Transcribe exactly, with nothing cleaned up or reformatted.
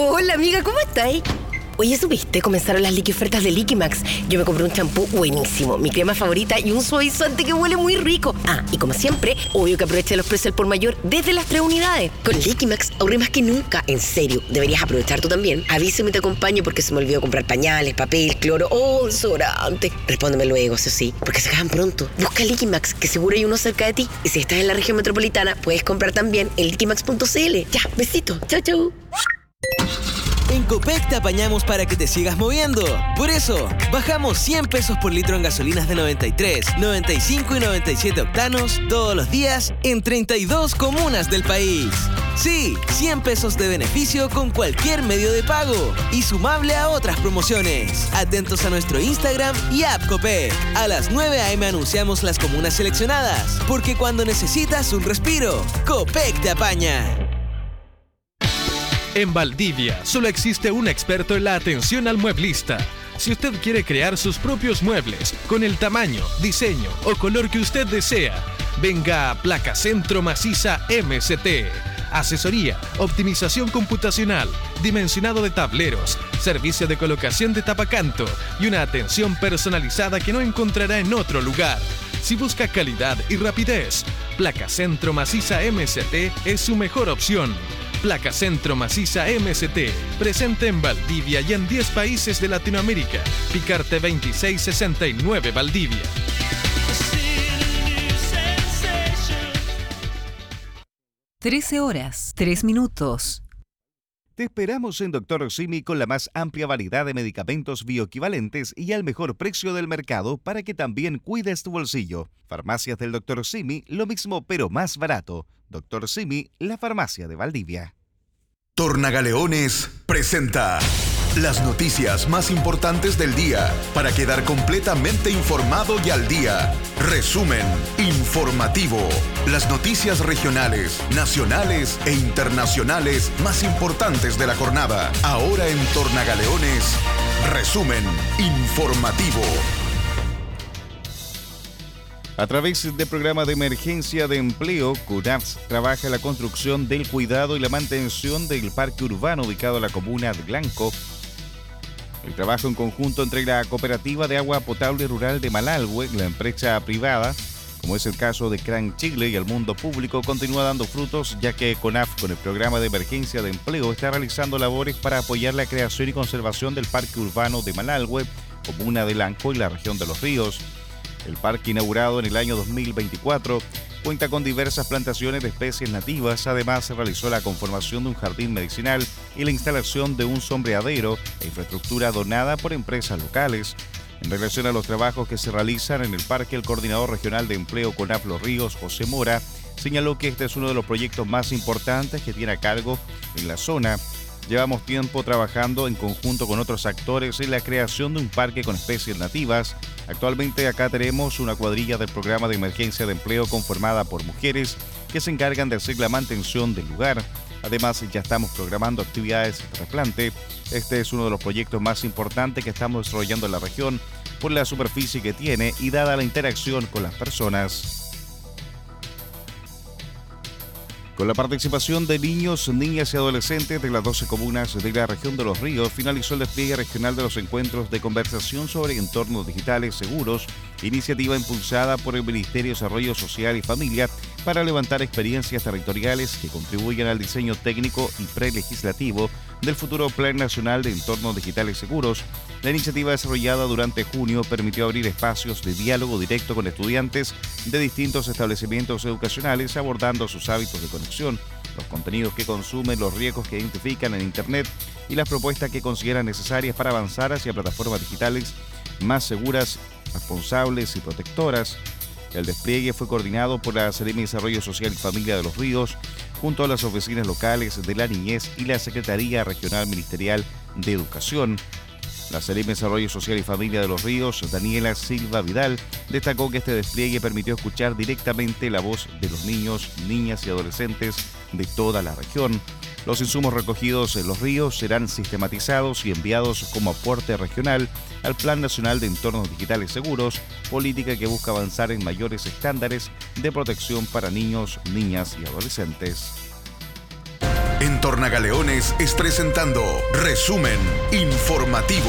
Hola amiga, ¿cómo estáis? Oye, ¿supiste? Comenzaron las liqui ofertas de Liquimax. Yo me compré un champú buenísimo, mi crema favorita y un suavizante que huele muy rico. Ah, y como siempre, obvio que aproveché los precios al por mayor desde las tres unidades. Con Liquimax ahorré más que nunca. En serio, deberías aprovechar tú también. Avísame y te acompaño porque se me olvidó comprar pañales, papel, cloro o desodorante. Respóndeme luego, eso sí, porque se acaban pronto. Busca Liquimax, que seguro hay uno cerca de ti. Y si estás en la región metropolitana, puedes comprar también en liquimax punto c l. Ya, besito. Chau, chau. En Copec te apañamos para que te sigas moviendo. Por eso, bajamos cien pesos por litro en gasolinas de noventa y tres, noventa y cinco y noventa y siete octanos todos los días en treinta y dos comunas del país. Sí, cien pesos de beneficio con cualquier medio de pago y sumable a otras promociones. Atentos a nuestro Instagram y app Copec. A las nueve a eme anunciamos las comunas seleccionadas, porque cuando necesitas un respiro, Copec te apaña. En Valdivia, solo existe un experto en la atención al mueblista. Si usted quiere crear sus propios muebles con el tamaño, diseño o color que usted desea, venga a Placa Centro Maciza eme ce te. Asesoría, optimización computacional, dimensionado de tableros, servicio de colocación de tapacanto y una atención personalizada que no encontrará en otro lugar. Si busca calidad y rapidez, Placa Centro Maciza eme ce te es su mejor opción. Placa Centro Maciza eme ce te, presente en Valdivia y en diez países de Latinoamérica. Picarte veintiséis sesenta y nueve Valdivia. trece horas, tres minutos. Te esperamos en Doctor Simi con la más amplia variedad de medicamentos bioequivalentes y al mejor precio del mercado para que también cuides tu bolsillo. Farmacias del Doctor Simi, lo mismo pero más barato. Doctor Simi, la farmacia de Valdivia. Tornagaleones presenta las noticias más importantes del día para quedar completamente informado y al día. Resumen informativo. Las noticias regionales, nacionales e internacionales más importantes de la jornada. Ahora en Tornagaleones, resumen informativo. A través del programa de emergencia de empleo, CUNAFS trabaja en la construcción del cuidado y la mantención del parque urbano ubicado en la comuna de Blanco. El trabajo en conjunto entre la Cooperativa de Agua Potable Rural de Malalhue, la empresa privada, como es el caso de CRAN Chile, y el mundo público, continúa dando frutos, ya que CONAF, con el programa de emergencia de empleo, está realizando labores para apoyar la creación y conservación del parque urbano de Malalhue, comuna de Blanco y la región de Los Ríos. El parque, inaugurado en el año dos mil veinticuatro, cuenta con diversas plantaciones de especies nativas. Además, se realizó la conformación de un jardín medicinal y la instalación de un sombreadero e infraestructura donada por empresas locales. En relación a los trabajos que se realizan en el parque, el coordinador regional de empleo CONAF Los Ríos, José Mora, señaló que este es uno de los proyectos más importantes que tiene a cargo en la zona. Llevamos tiempo trabajando en conjunto con otros actores en la creación de un parque con especies nativas. Actualmente acá tenemos una cuadrilla del programa de emergencia de empleo conformada por mujeres que se encargan de hacer la mantención del lugar. Además, ya estamos programando actividades de trasplante. Este es uno de los proyectos más importantes que estamos desarrollando en la región por la superficie que tiene y dada la interacción con las personas. Con la participación de niños, niñas y adolescentes de las doce comunas de la región de Los Ríos, finalizó el despliegue regional de los encuentros de conversación sobre entornos digitales seguros, iniciativa impulsada por el Ministerio de Desarrollo Social y Familia para levantar experiencias territoriales que contribuyan al diseño técnico y prelegislativo del futuro Plan Nacional de Entornos Digitales Seguros. La iniciativa desarrollada durante junio permitió abrir espacios de diálogo directo con estudiantes de distintos establecimientos educacionales, abordando sus hábitos de conexión, los contenidos que consumen, los riesgos que identifican en Internet y las propuestas que consideran necesarias para avanzar hacia plataformas digitales más seguras, responsables y protectoras. El despliegue fue coordinado por la Seremi de Desarrollo Social y Familia de Los Ríos, junto a las oficinas locales de la Niñez y la Secretaría Regional Ministerial de Educación. La Seremi de Desarrollo Social y Familia de Los Ríos, Daniela Silva Vidal, destacó que este despliegue permitió escuchar directamente la voz de los niños, niñas y adolescentes de toda la región. Los insumos recogidos en Los Ríos serán sistematizados y enviados como aporte regional al Plan Nacional de Entornos Digitales Seguros, política que busca avanzar en mayores estándares de protección para niños, niñas y adolescentes. en Tornagaleones es presentando Resumen Informativo.